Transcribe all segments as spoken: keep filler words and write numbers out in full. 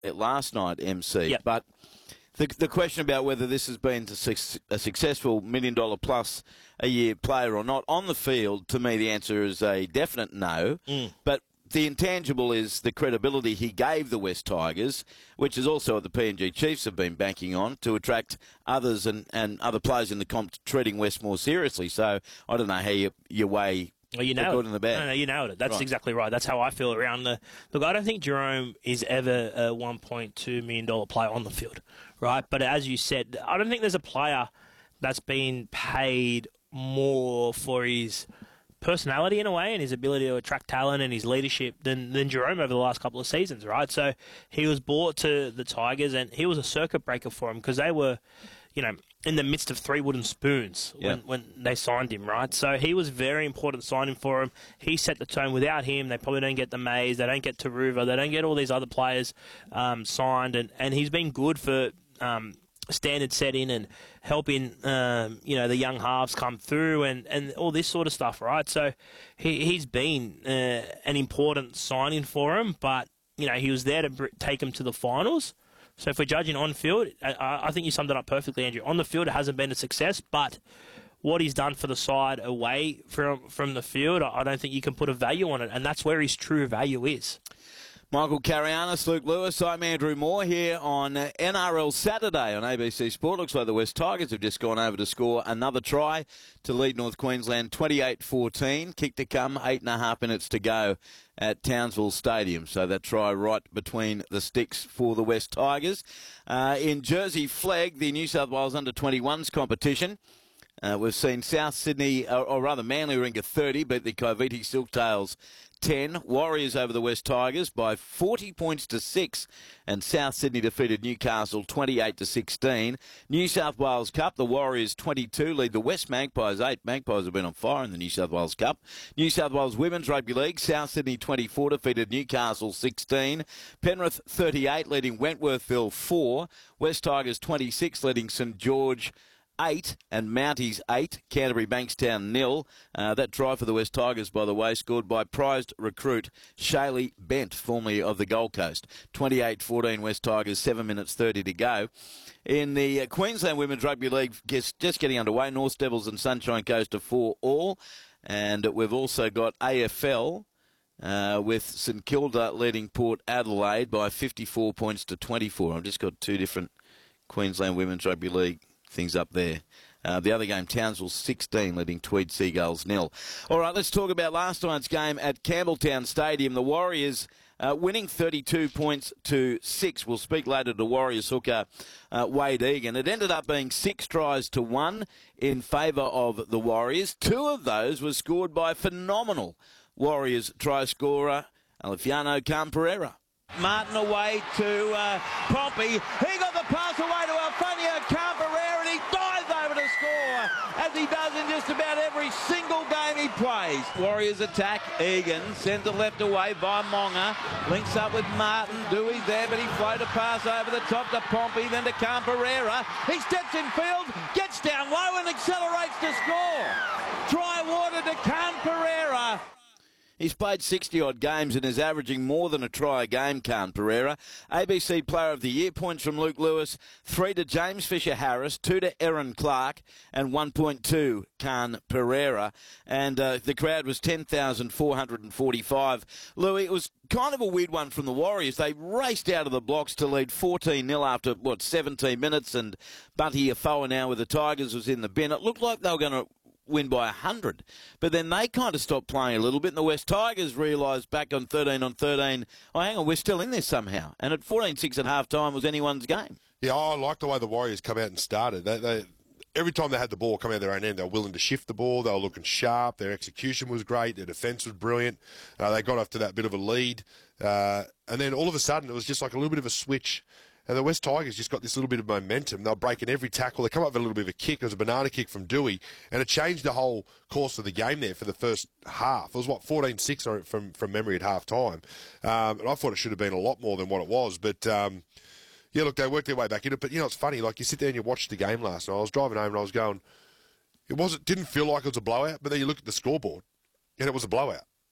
last night, M C. Yep. But the, the question about whether this has been a, su- a successful million dollar plus a year player or not, on the field, to me the answer is a definite no. Mm. But the intangible is the credibility he gave the West Tigers, which is also what the P N G Chiefs have been banking on to attract others and, and other players in the comp treating West more seriously. So I don't know how you, you weigh well, you the nailed good it. and the bad. No, no, you nailed it. That's Right. exactly right. That's how I feel around the... Look, I don't think Jerome is ever a one point two million dollars player on the field, right? But as you said, I don't think there's a player that's been paid more for his personality in a way and his ability to attract talent and his leadership than, than Jerome over the last couple of seasons, right? So he was brought to the Tigers and he was a circuit breaker for them because they were, you know, in the midst of three wooden spoons when, Yeah. when they signed him, right? So he was very important signing for him. He set the tone. Without him, they probably don't get the Mays, they don't get Taruva, they don't get all these other players um, signed, and, and he's been good for um, standard setting and helping um, you know the young halves come through and, and all this sort of stuff, right? So he, he's been uh, an important signing for him, but you know he was there to br- take him to the finals. So if we're judging on field, I, I think you summed it up perfectly, Andrew. On the field, it hasn't been a success, but what he's done for the side away from from the field, I don't think you can put a value on it, and that's where his true value is. Michael Carianis, Luke Lewis, I'm Andrew Moore here on N R L Saturday on A B C Sport. Looks like the West Tigers have just gone over to score another try to lead North Queensland twenty-eight fourteen. Kick to come, eight and a half minutes to go at Townsville Stadium. So that try right between the sticks for the West Tigers. Uh, in Jersey Flag, the New South Wales under twenty-ones competition. Uh, we've seen South Sydney, or, or rather Manly Ringer thirty, beat the Coiviti Silktails ten. Warriors over the West Tigers by forty points to six, and South Sydney defeated Newcastle twenty-eight to sixteen. New South Wales Cup, the Warriors twenty-two lead the West Magpies eight. Magpies have been on fire in the New South Wales Cup. New South Wales Women's Rugby League, South Sydney twenty-four defeated Newcastle sixteen. Penrith thirty-eight leading Wentworthville four. West Tigers twenty-six leading St George eight and Mounties eight, Canterbury Bankstown nil. Uh, that try for the West Tigers, by the way, scored by prized recruit Shaylee Bent, formerly of the Gold Coast. twenty-eight fourteen West Tigers, seven minutes thirty to go. In the uh, Queensland Women's Rugby League, just, just getting underway, North Devils and Sunshine Coast are four all. And we've also got A F L uh, with St Kilda leading Port Adelaide by fifty-four points to twenty-four. I've just got two different Queensland Women's Rugby League things up there. Uh, the other game, Townsville sixteen, leading Tweed Seagulls nil. All right, let's talk about last night's game at Campbelltown Stadium. The Warriors uh, winning thirty-two points to six. We'll speak later to Warriors hooker uh, Wade Egan. It ended up being six tries to one in favour of the Warriors. Two of those were scored by phenomenal Warriors try scorer Alifiano Khan-Pereira. Martin away to uh, Pompey. He got the pass away to Alfania Khan-Pereira, and he dives over to score, as he does in just about every single game he plays. Warriors attack. Egan sends it left away by Monga. Links up with Martin. Dewey's there, but he floated a pass over the top to Pompey, then to Khan-Pereira. He steps in field, gets down low, and accelerates to score. Try water to Khan-Pereira. He's played sixty-odd games and is averaging more than a try a game, Khan-Pereira. A B C Player of the Year points from Luke Lewis, three to James Fisher-Harris, two to Erin Clark, and one point two Khan-Pereira. And uh, the crowd was ten thousand four hundred forty-five. Louis, it was kind of a weird one from the Warriors. They raced out of the blocks to lead fourteen nil after, what, seventeen minutes, and Bunty Afoa now with the Tigers was in the bin. It looked like they were going to win by one hundred. But then they kind of stopped playing a little bit, and the West Tigers realised back on thirteen on thirteen, oh, hang on, we're still in there somehow. And at fourteen six at half-time was anyone's game. Yeah, I like the way the Warriors come out and started. They, they, every time they had the ball come out of their own end, they were willing to shift the ball. They were looking sharp. Their execution was great. Their defence was brilliant. Uh, they got off to that bit of a lead. Uh, and then all of a sudden, it was just like a little bit of a switch. And the West Tigers just got this little bit of momentum. They're breaking every tackle. They come up with a little bit of a kick. It was a banana kick from Dewey, and it changed the whole course of the game there for the first half. It was, what, fourteen six from, from memory at half-time. Um, and I thought it should have been a lot more than what it was. But, um, yeah, look, they worked their way back in it. But, you know, it's funny. Like, you sit there and you watch the game last night. I was driving home and I was going, it wasn't, didn't feel like it was a blowout, but then you look at the scoreboard, and it was a blowout.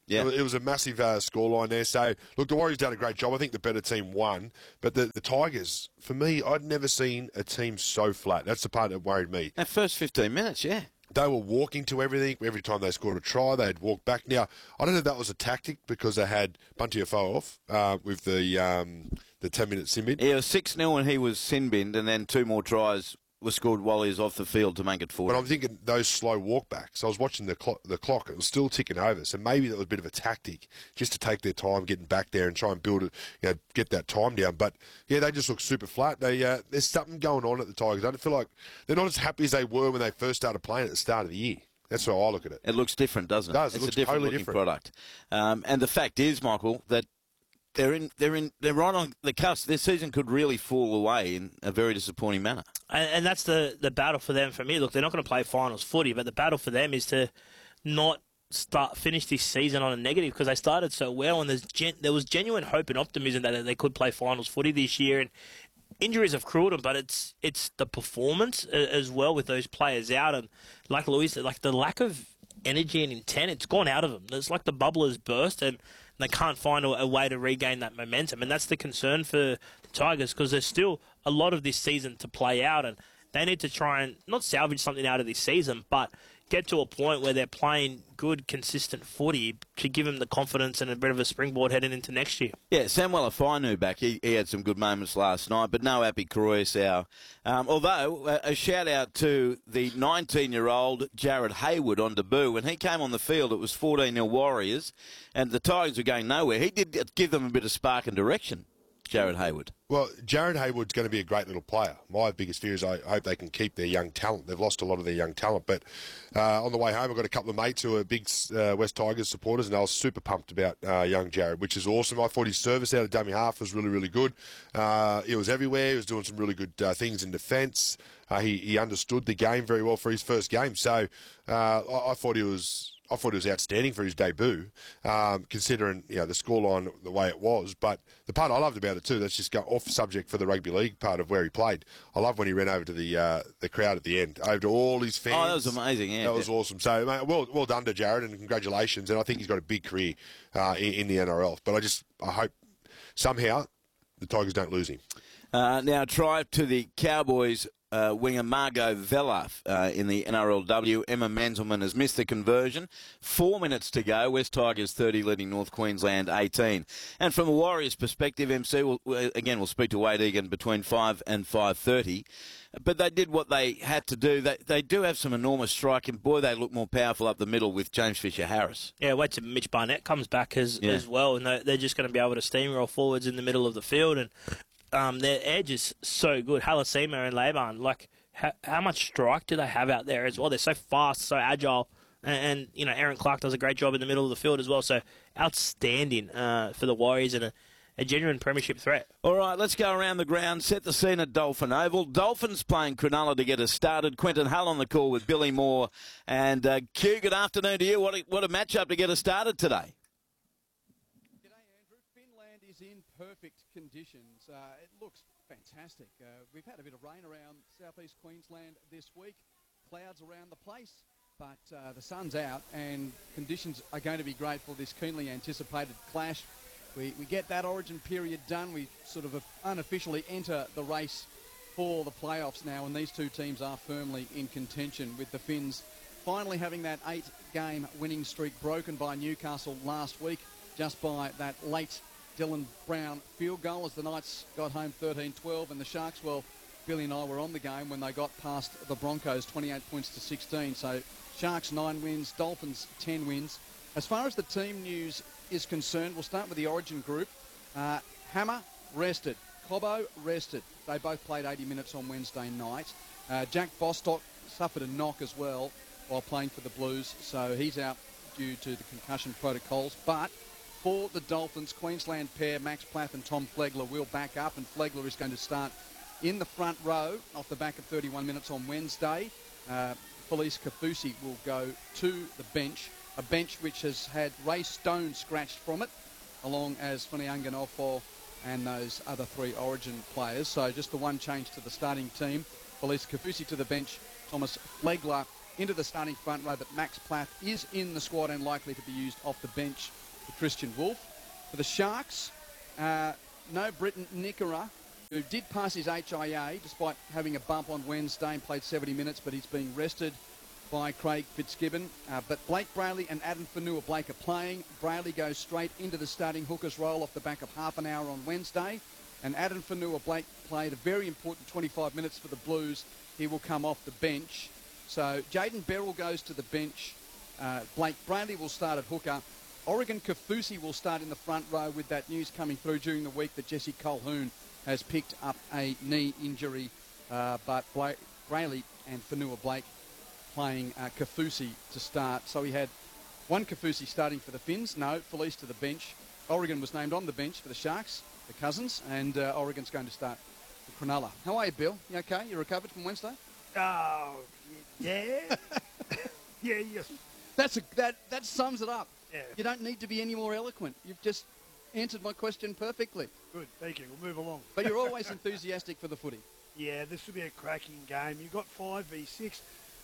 Yeah. It was, it was a massive uh, scoreline there. So, look, the Warriors done a great job. I think the better team won. But the, the Tigers, for me, I'd never seen a team so flat. That's the part that worried me. That first fifteen minutes, yeah. They were walking to everything. Every time they scored a try, they'd walk back. Now, I don't know if that was a tactic because they had Bunty Afoe off uh, with the um, the ten-minute sin bin. Yeah, it was six nil when he was sin binned, and then two more tries were scored while he was off the field to make it forty. But I'm thinking those slow walkbacks. I was watching the clock, the clock. It was still ticking over. So maybe that was a bit of a tactic just to take their time getting back there and try and build it, you know, get that time down. But, yeah, they just look super flat. They uh, There's something going on at the Tigers. I don't feel like they're not as happy as they were when they first started playing at the start of the year. That's how I look at it. It looks different, doesn't it? It does. It it's looks a different totally looking different. product. Um, and the fact is, Michael, that they're in, they're in, they're right on the cusp. This season could really fall away in a very disappointing manner. And, and that's the, the battle for them. For me, look, they're not going to play finals footy, but the battle for them is to not start finish this season on a negative because they started so well, and there's gen, there was genuine hope and optimism that they could play finals footy this year. And injuries have cruelled them, but it's it's the performance as well with those players out, and like Louis said, like the lack of energy and intent, it's gone out of them. It's like the bubble has burst, and they can't find a, a way to regain that momentum, and that's the concern for the Tigers because there's still a lot of this season to play out, and they need to try and not salvage something out of this season, but get to a point where they're playing good, consistent footy to give them the confidence and a bit of a springboard heading into next year. Yeah, Samuel Afinu back. He, he had some good moments last night, but no Api Koroisau. Um, although, a, a shout-out to the nineteen-year-old Jared Hayward on debut. When he came on the field, it was fourteen nil Warriors, and the Tigers were going nowhere. He did give them a bit of spark and direction, Jared Hayward. Well, Jared Hayward's going to be a great little player. My biggest fear is I hope they can keep their young talent. They've lost a lot of their young talent. But uh, on the way home, I've got a couple of mates who are big uh, West Tigers supporters, and I was super pumped about uh, young Jared, which is awesome. I thought his service out of dummy half was really, really good. Uh, he was everywhere. He was doing some really good uh, things in defence. Uh, he, he understood the game very well for his first game. So uh, I, I thought he was... I thought it was outstanding for his debut, um, considering you know the scoreline the way it was. But the part I loved about it too, let's just go off subject for the rugby league part of where he played. I love when he ran over to the uh, the crowd at the end, over to all his fans. Oh, that was amazing, yeah. That was awesome. So, mate, well, well done to Jared, and congratulations. And I think he's got a big career uh, in, in the N R L. But I just, I hope somehow the Tigers don't lose him. Uh, now, try to the Cowboys. Uh, winger Margot Vella uh, in the N R L W. Emma Menzelman has missed the conversion. Four minutes to go. West Tigers thirty, leading North Queensland eighteen. And from a Warriors perspective, M C, will, again, we'll speak to Wade Egan between five and five thirty. But they did what they had to do. They, they do have some enormous striking. Boy, they look more powerful up the middle with James Fisher-Harris. Yeah, wait till Mitch Barnett comes back as, yeah. as well, and they're just going to be able to steamroll forwards in the middle of the field, and Um, their edge is so good. Halasima and Laban, like, how, how much strike do they have out there as well? They're so fast, so agile. And, and, you know, Aaron Clark does a great job in the middle of the field as well. So, outstanding uh, for the Warriors and a, a genuine premiership threat. All right, let's go around the ground, set the scene at Dolphin Oval. Dolphins playing Cronulla to get us started. Quentin Hull on the call with Billy Moore. And, uh, Q, good afternoon to you. What a, what a matchup to get us started today. In perfect conditions. Uh, it looks fantastic. Uh, we've had a bit of rain around southeast Queensland this week, clouds around the place, but uh, the sun's out and conditions are going to be great for this keenly anticipated clash. We, we get that origin period done. We sort of unofficially enter the race for the playoffs now, and these two teams are firmly in contention, with the Finns finally having that eight-game winning streak broken by Newcastle last week just by that late Dylan Brown field goal as the Knights got home thirteen twelve, and the Sharks, well, Billy and I were on the game when they got past the Broncos twenty-eight points to sixteen. So Sharks nine wins, Dolphins ten wins. As far as the team news is concerned, we'll start with the Origin group. Uh, Hammer rested, Cobbo rested. They both played eighty minutes on Wednesday night. Uh, Jack Bostock suffered a knock as well while playing for the Blues, so he's out due to the concussion protocols. But for the Dolphins, Queensland pair Max Plath and Tom Flegler will back up, and Flegler is going to start in the front row off the back of thirty-one minutes on Wednesday. Uh, Felice Kafusi will go to the bench, a bench which has had Ray Stone scratched from it, along as Funianganofo and those other three Origin players. So just the one change to the starting team. Felice Kafusi to the bench, Thomas Flegler into the starting front row, but Max Plath is in the squad and likely to be used off the bench for Christian Wolf. For the Sharks, uh, no Britton Nickera, who did pass his H I A despite having a bump on Wednesday and played seventy minutes, but he's being rested by Craig Fitzgibbon. Uh, but Blake Brayley and Adam Fanua Blake are playing. Brayley goes straight into the starting hooker's role off the back of half an hour on Wednesday. And Adam Fanua Blake played a very important twenty-five minutes for the Blues. He will come off the bench. So Jaden Beryl goes to the bench. Uh, Blake Brayley will start at hooker. Oregon Kaufusi will start in the front row with that news coming through during the week that Jesse Colquhoun has picked up a knee injury. Uh, but Blake, Brayley and Fanua Blake playing uh, Kaufusi to start. So we had one Kaufusi starting for the Finns. No, Felice to the bench. Oregon was named on the bench for the Sharks, the Cousins, and uh, Oregon's going to start for Cronulla. How are you, Bill? You okay? You recovered from Wednesday? Oh, yeah. yeah, yes. That's a, that, that sums it up. Yeah. You don't need to be any more eloquent. You've just answered my question perfectly. Good, thank you. We'll move along. But you're always enthusiastic for the footy. Yeah, this will be a cracking game. You've got five v six.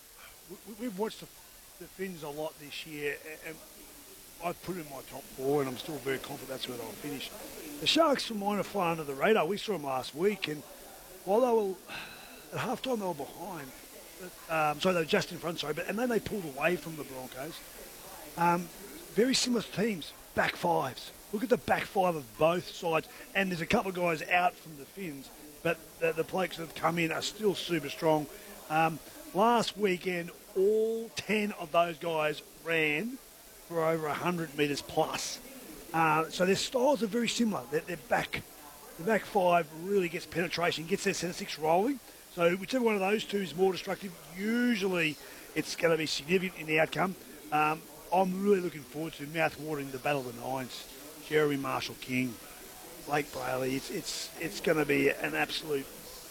We've watched the, the Finns a lot this year, and I've put it in my top four, and I'm still very confident that's where they'll finish. The Sharks, for mine, are flying under the radar. We saw them last week, and while they were at half-time, they were behind. But, um, sorry, they were just in front, sorry, but and then they pulled away from the Broncos. Um, very similar teams, back fives. Look at the back five of both sides, and there's a couple of guys out from the Finns, but the, the blokes that have come in are still super strong. Um, last weekend, all ten of those guys ran for over one hundred metres plus. Uh, so their styles are very similar. Their, their back, the back five really gets penetration, gets their centre six rolling. So whichever one of those two is more destructive, usually it's going to be significant in the outcome. Um, I'm really looking forward to mouth-watering the Battle of the Nines. Jeremy Marshall-King, Blake Brayley. It's it's it's going to be an absolute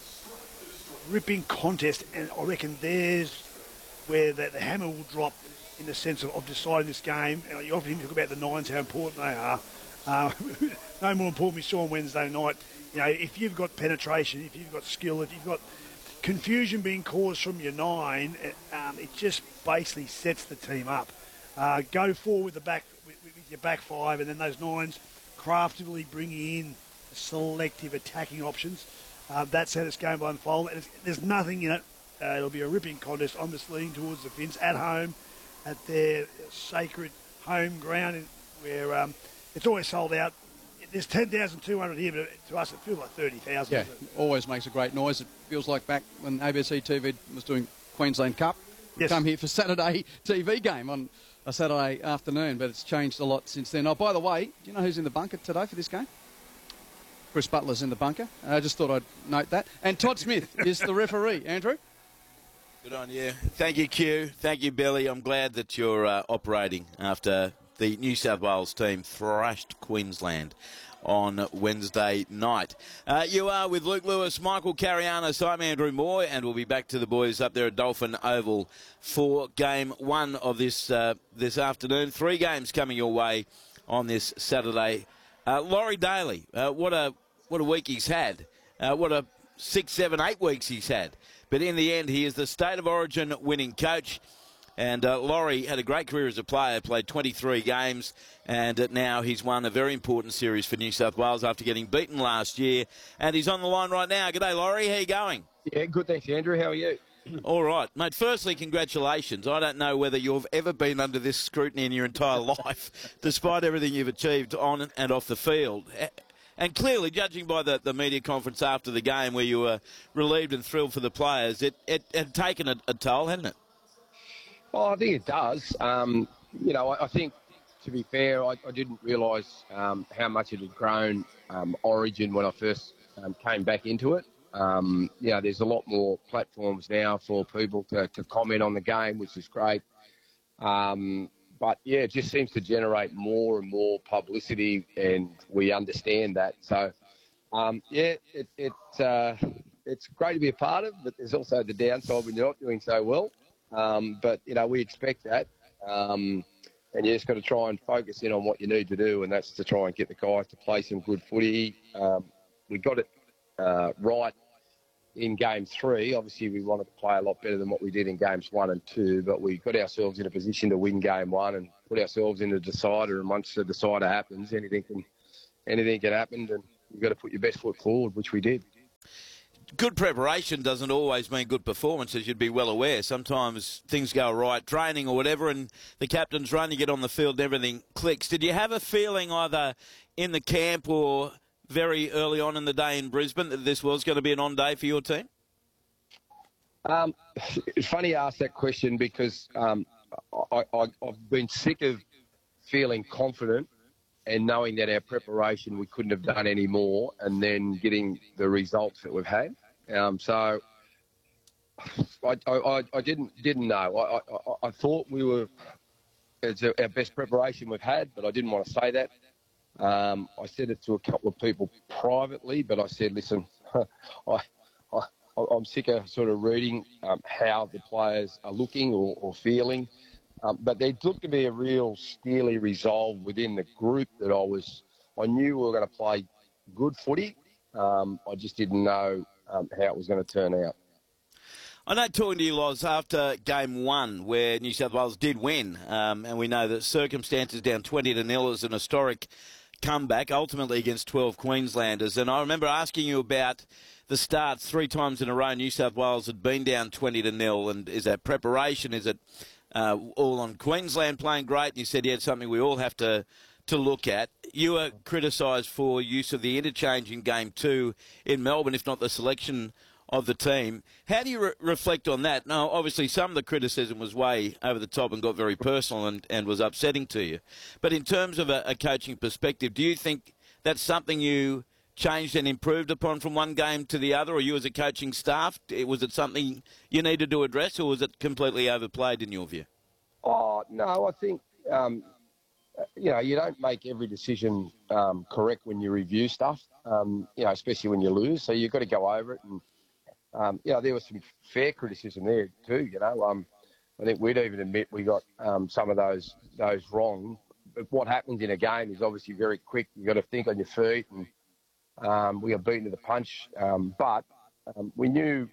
ripping contest, and I reckon there's where the, the hammer will drop in the sense of, of deciding this game. And you often talk about the Nines, how important they are. Uh, no more important we saw on Wednesday night. You know, if you've got penetration, if you've got skill, if you've got confusion being caused from your nine, it, um, it just basically sets the team up. Uh, go forward with the back with, with your back five, and then those nines craftively bringing in selective attacking options. Uh, that's how this game will unfold. And there's nothing in it. Uh, it'll be a ripping contest. I'm just leaning towards the Finns at home, at their sacred home ground, in, where um, it's always sold out. There's ten thousand two hundred here, but to us it feels like thirty thousand. Yeah, always makes a great noise. It feels like back when A B C T V was doing Queensland Cup. Yes. Come here for Saturday T V game on a Saturday afternoon, but it's changed a lot since then. Oh, by the way, do you know who's in the bunker today for this game? Chris Butler's in the bunker. I just thought I'd note that. And Todd Smith is the referee. Andrew? Good on you. Thank you, Q. Thank you, Billy. I'm glad that you're uh, operating after the New South Wales team thrashed Queensland on Wednesday night. Uh, you are with Luke Lewis, Michael Carianis. I'm Andrew Moore, and we'll be back to the boys up there at Dolphin Oval for game one of this uh, this afternoon. Three games coming your way on this Saturday. Uh, Laurie Daly, uh, what a what a week he's had. Uh, what a six, seven, eight weeks he's had. But in the end, he is the State of Origin winning coach. And uh, Laurie had a great career as a player, played twenty-three games, and now he's won a very important series for New South Wales after getting beaten last year. And he's on the line right now. G'day, Laurie. How you going? Yeah, good, thanks, Andrew. How are you? All right. Mate, firstly, congratulations. I don't know whether you've ever been under this scrutiny in your entire life, despite everything you've achieved on and off the field. And clearly, judging by the, the media conference after the game where you were relieved and thrilled for the players, it, it had taken a, a toll, hadn't it? Well, I think it does. Um, you know, I, I think, to be fair, I, I didn't realise um, how much it had grown um, Origin when I first um, came back into it. Um, you know, there's a lot more platforms now for people to, to comment on the game, which is great. Um, but, yeah, it just seems to generate more and more publicity, and we understand that. So, um, yeah, it, it, uh, it's great to be a part of, but there's also the downside when you're not doing so well. Um, but, you know, we expect that. Um, and you just got to try and focus in on what you need to do, and that's to try and get the guys to play some good footy. Um, we got it uh, right in game three. Obviously, we wanted to play a lot better than what we did in games one and two, but we got ourselves in a position to win game one and put ourselves in the decider. And once the decider happens, anything can anything can happen, and you've got to put your best foot forward, which we did. Good preparation doesn't always mean good performance, as you'd be well aware. Sometimes things go right, training or whatever, and the captain's run, you get on the field and everything clicks. Did you have a feeling either in the camp or very early on in the day in Brisbane that this was going to be an on day for your team? Um, it's funny you ask that question because um, I, I, I've been sick of feeling confident and knowing that our preparation, we couldn't have done any more, and then getting the results that we've had. Um, so I, I, I didn't didn't know. I, I, I thought we were it's our best preparation we've had, but I didn't want to say that. Um, I said it to a couple of people privately, but I said, listen, I, I, I'm sick of sort of reading um, how the players are looking or, or feeling. Um, but there looked to be a real steely resolve within the group that I was. I knew we were going to play good footy. Um, I just didn't know um, how it was going to turn out. I know talking to you, Loz, after game one, where New South Wales did win, um, and we know that circumstances down twenty to nil is an historic comeback, ultimately against twelve Queenslanders. And I remember asking you about the starts three times in a row. New South Wales had been down twenty to nil, and is that preparation? Is it Uh, all on Queensland playing great? And you said, yeah, it's something we all have to, to look at. You were criticised for use of the interchange in game two in Melbourne, if not the selection of the team. How do you re- reflect on that? Now, obviously, some of the criticism was way over the top and got very personal and, and was upsetting to you. But in terms of a, a coaching perspective, do you think that's something you changed and improved upon from one game to the other, or you as a coaching staff? Was it something you needed to address, or was it completely overplayed in your view? Oh, no, I think, um, you know, you don't make every decision um, correct when you review stuff, um, you know, especially when you lose. So you've got to go over it. And, um, you know, there was some fair criticism there too, you know. Um, I think we'd even admit we got um, some of those those wrong. But what happens in a game is obviously very quick. You've got to think on your feet, and um, we got beaten to the punch. Um, but um, we knew...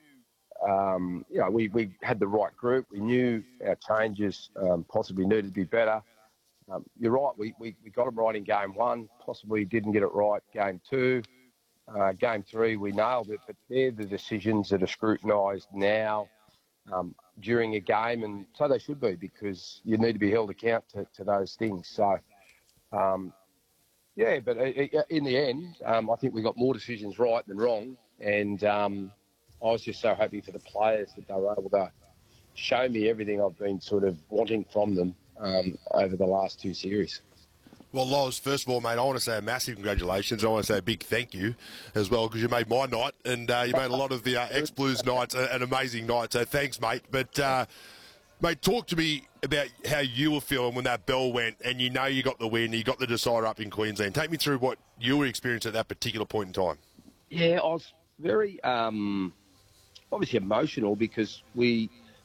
Um, you know, we, we had the right group. We knew our changes um, possibly needed to be better. Um, you're right, we, we, we got them right in game one, possibly didn't get it right game two. Uh, game three, we nailed it, but they're the decisions that are scrutinised now um, during a game, and so they should be, because you need to be held account to, to those things. So, um, yeah, but in the end, um, I think we got more decisions right than wrong, and... Um, I was just so happy for the players that they were able to show me everything I've been sort of wanting from them um, over the last two series. Well, Loz, first of all, mate, I want to say a massive congratulations. I want to say a big thank you as well, because you made my night, and uh, you made a lot of the uh, ex-Blues nights an amazing night. So thanks, mate. But, uh, mate, talk to me about how you were feeling when that bell went, and you know you got the win, you got the decider up in Queensland. Take me through what you were experiencing at that particular point in time. Yeah, I was very... Um obviously emotional, because we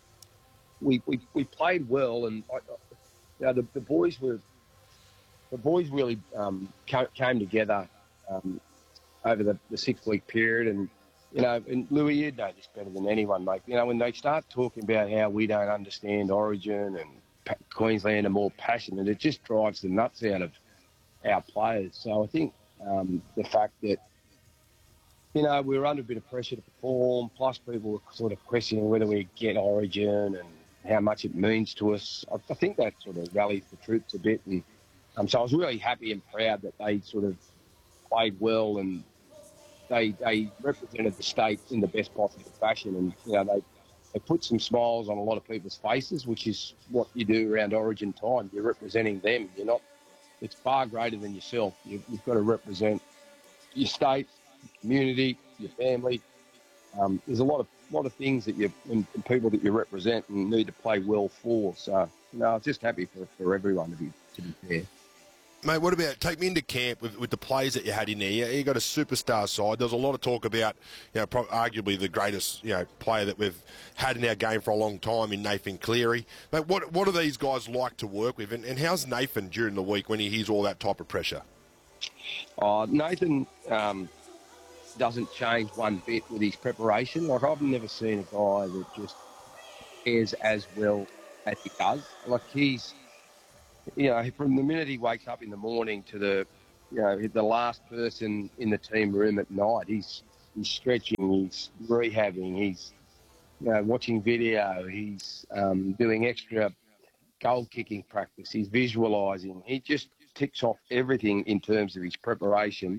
we we, we played well, and I, you know, the, the boys were the boys really um, came, came together um, over the, the six week period, and you know, and Louis, you'd know this better than anyone, mate. You know, when they start talking about how we don't understand Origin and pa- Queensland are more passionate, it just drives the nuts out of our players. So I think um, the fact that, you know, we were under a bit of pressure to perform, plus people were sort of questioning whether we get Origin and how much it means to us. I, I think that sort of rallied the troops a bit. And um, so I was really happy and proud that they sort of played well, and they they represented the state in the best possible fashion. And, you know, they, they put some smiles on a lot of people's faces, which is what you do around Origin time. You're representing them. You're not, it's far greater than yourself. You've, you've got to represent your state, community, your family. Um, there's a lot of lot of things that you and, and people that you represent and need to play well for. So, you know, I'm just happy for, for everyone to be to be fair. Mate, what about, take me into camp with, with the players that you had in there. You, you got a superstar side. There was a lot of talk about, you know, probably, arguably the greatest, you know, player that we've had in our game for a long time in Nathan Cleary. Mate, what what do these guys like to work with, and, and how's Nathan during the week when he hears all that type of pressure? Oh, Nathan, um, doesn't change one bit with his preparation. Like, I've never seen a guy that just cares as well as he does. Like, he's, you know, from the minute he wakes up in the morning to the, you know, the last person in the team room at night, he's he's stretching, he's rehabbing, he's, you know, watching video, he's um, doing extra goal kicking practice, he's visualising. He just ticks off everything in terms of his preparation.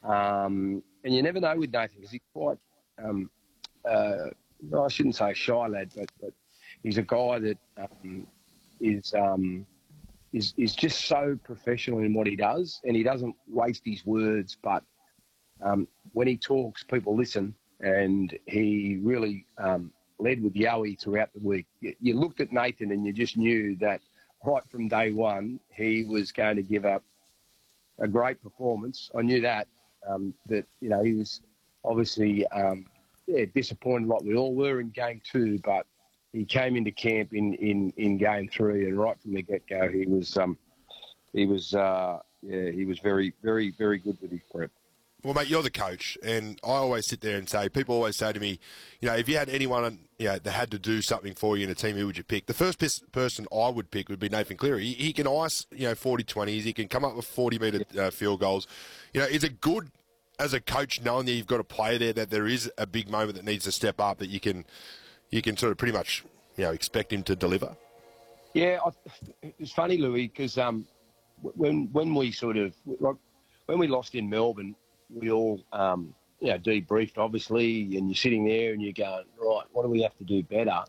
Um, and you never know with Nathan, because he's quite, um, uh, well, I shouldn't say a shy lad, but, but he's a guy that um, is, um, is is just so professional in what he does, and he doesn't waste his words, but um, when he talks, people listen, and he really um, led with Yowie throughout the week. You, you looked at Nathan and you just knew that right from day one, he was going to give up a great performance. I knew that, um, that, you know, he was obviously um, yeah, disappointed like we all were in game two, but he came into camp in, in, in game three, and right from the get-go, he was um, he was uh, yeah, he was very, very, very good with his prep. Well, mate, you're the coach, and I always sit there and say, people always say to me, you know, if you had anyone, you know, that had to do something for you in a team, who would you pick? The first pers- person I would pick would be Nathan Cleary. He, he can ice, you know, forty twenties. He can come up with forty-metre uh, field goals. You know, is it good as a coach knowing that you've got a player there, that there is a big moment that needs to step up, that you can you can sort of pretty much, you know, expect him to deliver? Yeah, I, it's funny, Louis, because um, when when we sort of like, when we lost in Melbourne, we all, um, you know, debriefed, obviously, and you're sitting there and you're going, right, what do we have to do better?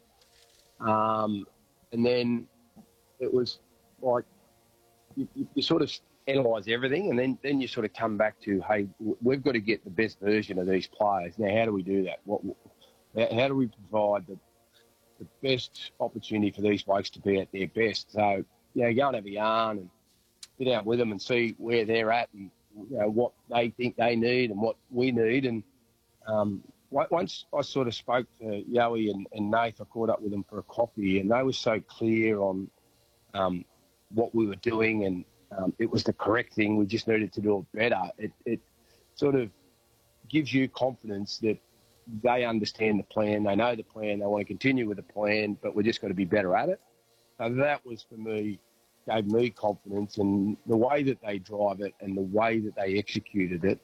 Um, and then it was like you, you sort of analyse everything, and then, then you sort of come back to, hey, we've got to get the best version of these players. Now, how do we do that? What, how do we provide the, the best opportunity for these blokes to be at their best? So, you know, go and have a yarn and sit out with them and see where they're at, and you know, what they think they need and what we need. And um, once I sort of spoke to Yowie and, and Nath, I caught up with them for a coffee, and they were so clear on um, what we were doing, and um, it was the correct thing. We just needed to do it better. It, it sort of gives you confidence that they understand the plan, they know the plan, they want to continue with the plan, but we're just got to be better at it. So that was, for me, gave me confidence, and the way that they drive it and the way that they executed it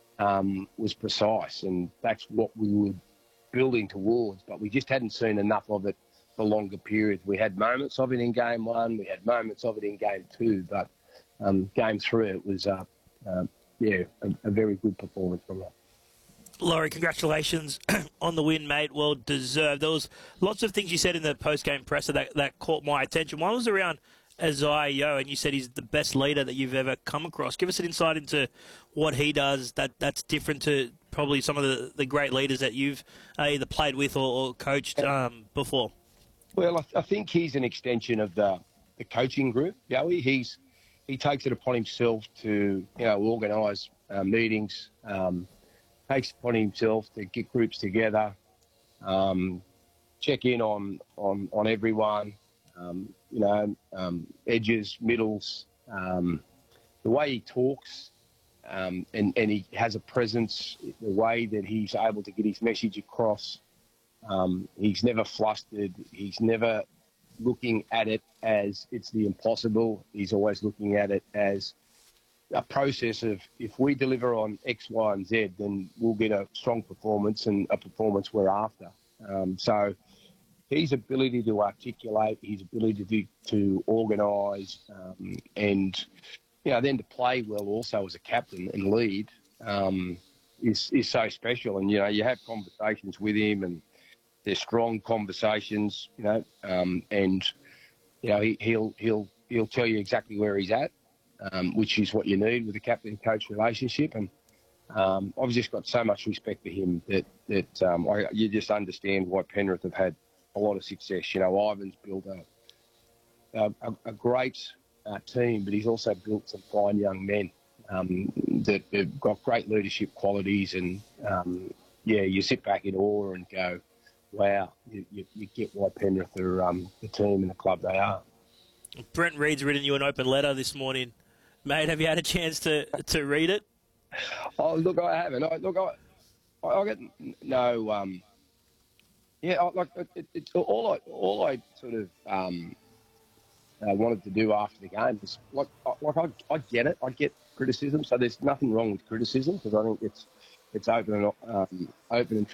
um, was precise, and that's what we were building towards, but we just hadn't seen enough of it for longer periods. We had moments of it in game one, we had moments of it in game two, but um, game three, it was, uh, uh, yeah, a, a very good performance from that. Laurie, congratulations on the win, mate. Well deserved. There was lots of things you said in the post-game presser that, that caught my attention. One was around Isaiah Yeo, and you said he's the best leader that you've ever come across. Give us an insight into what he does that, that's different to probably some of the, the great leaders that you've uh, either played with or, or coached um, before. Well, I, I think he's an extension of the, the coaching group, Yowie. He's he takes it upon himself to, you know, organise uh, meetings, um, takes it upon himself to get groups together, um, check in on on, on everyone. Um, you know, um, edges, middles, um, the way he talks, um, and, and he has a presence, the way that he's able to get his message across. Um, he's never flustered. He's never looking at it as it's the impossible. He's always looking at it as a process of, if we deliver on X, Y, and Z, then we'll get a strong performance and a performance we're after. Um, so his ability to articulate, his ability to to organise, um, and you know, then to play well also as a captain and lead um, is is so special. And you know, you have conversations with him, and they're strong conversations. You know, um, and you know he, he'll he'll he'll tell you exactly where he's at, um, which is what you need with a captain-coach relationship. And um, I've just got so much respect for him that that um, I, you just understand why Penrith have had a lot of success. You know, Ivan's built a a, a great uh, team, but he's also built some fine young men um, that have got great leadership qualities. And um, yeah, you sit back in awe and go, "Wow!" You, you, you get why Penrith are um, the team and the club they are. Brent Reed's written you an open letter this morning, mate. Have you had a chance to to read it? Oh, look, I haven't. I, look, I, I, I got no. Um, yeah, I, like it, it, all I all I sort of um, uh, wanted to do after the game was like, I- like I, I get it. I get criticism, so there's nothing wrong with criticism because I think it's it's open and um, open and